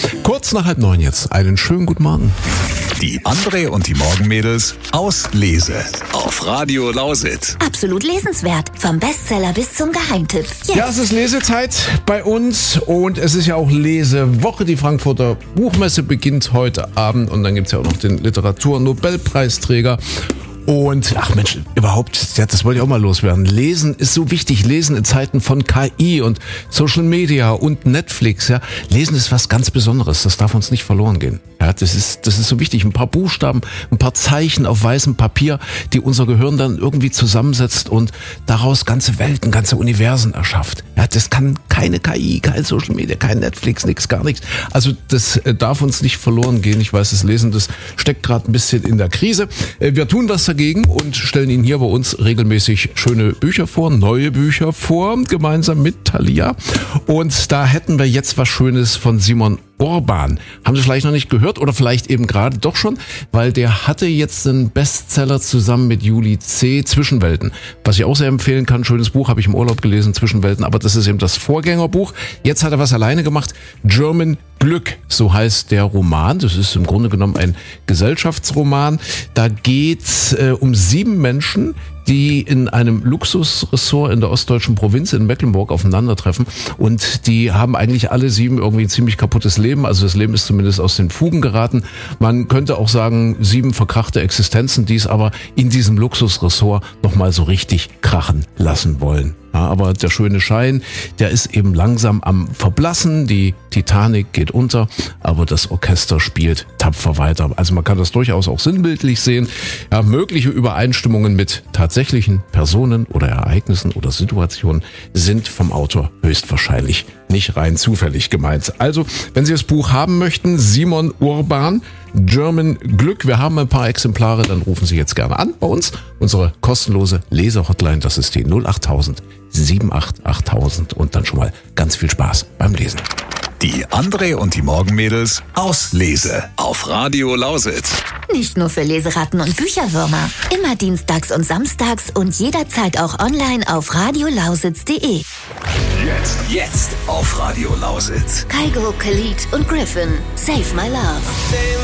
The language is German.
Kurz nach 8:30 jetzt. Einen schönen guten Morgen. Die André und die Morgenmädels aus Lese auf Radio Lausitz. Absolut lesenswert. Vom Bestseller bis zum Geheimtipp. Jetzt. Ja, es ist Lesezeit bei uns und es ist ja auch Lesewoche. Die Frankfurter Buchmesse beginnt heute Abend und dann gibt es ja auch noch den Literaturnobelpreisträger. Und, ach Mensch, überhaupt, das wollte ich auch mal loswerden. Lesen ist so wichtig. Lesen in Zeiten von KI und Social Media und Netflix, ja. Lesen ist was ganz Besonderes. Das darf uns nicht verloren gehen. Ja, das ist so wichtig. Ein paar Buchstaben, ein paar Zeichen auf weißem Papier, die unser Gehirn dann irgendwie zusammensetzt und daraus ganze Welten, ganze Universen erschafft. Ja, das kann keine KI, kein Social Media, kein Netflix, nix, gar nichts. Also, das darf uns nicht verloren gehen. Ich weiß, das Lesen, das steckt gerade ein bisschen in der Krise. Wir tun was dagegen und stellen Ihnen hier bei uns regelmäßig schöne Bücher vor, neue Bücher vor, gemeinsam mit Thalia. Und da hätten wir jetzt was Schönes von Simon Urban. Haben Sie vielleicht noch nicht gehört oder vielleicht eben gerade doch schon, weil der hatte jetzt einen Bestseller zusammen mit Juli C., Zwischenwelten. Was ich auch sehr empfehlen kann, schönes Buch, habe ich im Urlaub gelesen, Zwischenwelten, aber das ist eben das Vorgängerbuch. Jetzt hat er was alleine gemacht, German Glück, so heißt der Roman. Das ist im Grunde genommen ein Gesellschaftsroman. Da geht's um 7 Menschen, die in einem Luxusressort in der ostdeutschen Provinz in Mecklenburg aufeinandertreffen und die haben eigentlich alle 7 irgendwie ein ziemlich kaputtes Leben, also das Leben ist zumindest aus den Fugen geraten. Man könnte auch sagen 7 verkrachte Existenzen, die es aber in diesem Luxusressort nochmal so richtig krachen lassen wollen. Ja, aber der schöne Schein, der ist eben langsam am Verblassen, die Titanic geht unter, aber das Orchester spielt tapfer weiter. Also man kann das durchaus auch sinnbildlich sehen. Ja, mögliche Übereinstimmungen mit tatsächlichen Personen oder Ereignissen oder Situationen sind vom Autor höchstwahrscheinlich nicht rein zufällig gemeint. Also, wenn Sie das Buch haben möchten, Simon Urban, German Glück. Wir haben ein paar Exemplare, dann rufen Sie jetzt gerne an bei uns. Unsere kostenlose Leser-Hotline, das ist die 08000 78 8000 und dann schon mal ganz viel Spaß beim Lesen. Die André und die Morgenmädels aus Lese auf Radio Lausitz. Nicht nur für Leseratten und Bücherwürmer. Immer dienstags und samstags und jederzeit auch online auf radiolausitz.de. Jetzt auf Radio Lausitz. Kygo, Khalid und Griffin. Save My Love.